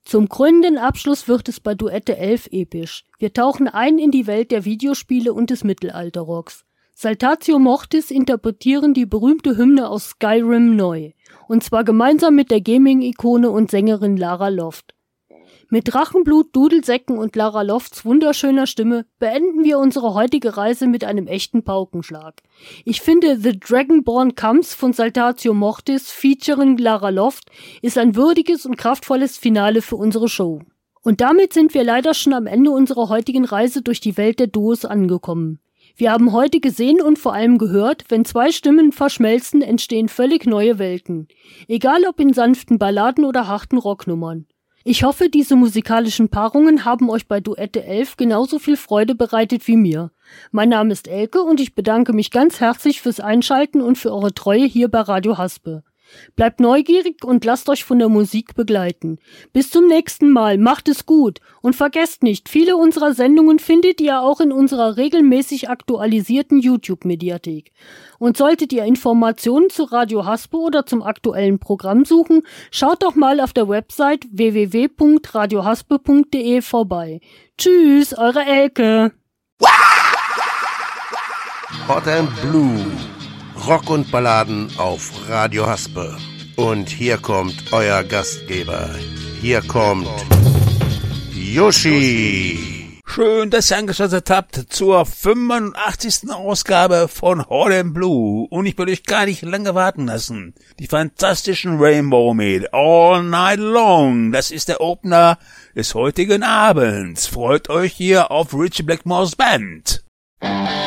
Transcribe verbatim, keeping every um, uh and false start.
Zum krönenden Abschluss wird es bei Duette elf episch. Wir tauchen ein in die Welt der Videospiele und des Mittelalterrocks. Saltatio Mortis interpretieren die berühmte Hymne aus Skyrim neu. Und zwar gemeinsam mit der Gaming-Ikone und Sängerin Lara Loft. Mit Drachenblut, Dudelsäcken und Lara Lofts wunderschöner Stimme beenden wir unsere heutige Reise mit einem echten Paukenschlag. Ich finde, The Dragonborn Comes von Saltatio Mortis featuring Lara Loft ist ein würdiges und kraftvolles Finale für unsere Show. Und damit sind wir leider schon am Ende unserer heutigen Reise durch die Welt der Duos angekommen. Wir haben heute gesehen und vor allem gehört, wenn zwei Stimmen verschmelzen, entstehen völlig neue Welten. Egal ob in sanften Balladen oder harten Rocknummern. Ich hoffe, diese musikalischen Paarungen haben euch bei Duette elf genauso viel Freude bereitet wie mir. Mein Name ist Elke und ich bedanke mich ganz herzlich fürs Einschalten und für eure Treue hier bei Radio Haspe. Bleibt neugierig und lasst euch von der Musik begleiten. Bis zum nächsten Mal, macht es gut und vergesst nicht, viele unserer Sendungen findet ihr auch in unserer regelmäßig aktualisierten YouTube-Mediathek. Und solltet ihr Informationen zu Radio Haspe oder zum aktuellen Programm suchen, schaut doch mal auf der Website w w w punkt radio haspe punkt d e vorbei. Tschüss, eure Elke. Hot and Blue. Rock und Balladen auf Radio Haspe. Und hier kommt euer Gastgeber. Hier kommt Yoshi. Schön, dass ihr eingeschaltet habt zur fünfundachtzigsten Ausgabe von Hot and Blue. Und ich will euch gar nicht lange warten lassen. Die fantastischen Rainbow mit All Night Long. Das ist der Opener des heutigen Abends. Freut euch hier auf Richie Blackmore's Band.